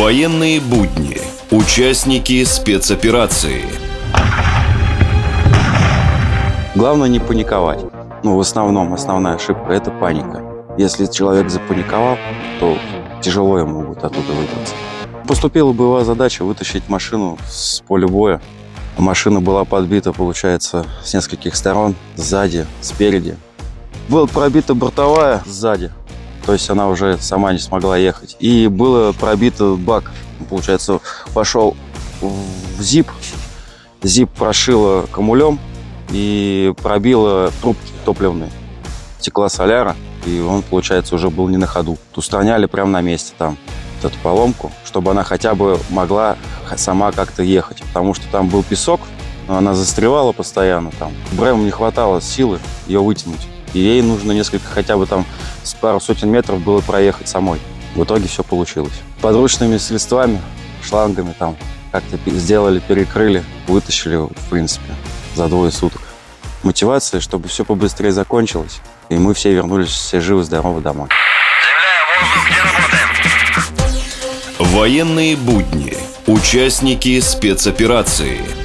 Военные будни. Участники спецоперации. Главное не паниковать. В основном основная ошибка – это паника. Если человек запаниковал, то тяжело ему будет оттуда выбраться. Поступила боевая задача вытащить машину с поля боя. Машина была подбита, получается, с нескольких сторон, сзади, спереди. Была пробита бортовая сзади, то есть она уже сама не смогла ехать. И было пробито бак, получается, пошел в зип. Зип прошило камулем и пробило трубки топливные. Текла соляра, и он, получается, уже был не на ходу. Устраняли прямо на месте там эту поломку, чтобы она хотя бы могла сама как-то ехать. Потому что там был песок, но она застревала постоянно там. БРЭМу не хватало силы ее вытянуть. И ей нужно несколько, хотя бы там с пару сотен метров было проехать самой. В итоге все получилось. Подручными средствами, шлангами там как-то сделали, перекрыли, вытащили, в принципе, за 2 суток. Мотивация, чтобы все побыстрее закончилось, и мы все вернулись все живы-здоровы домой. Земля, воздух, где работаем? Военные будни. Участники спецоперации.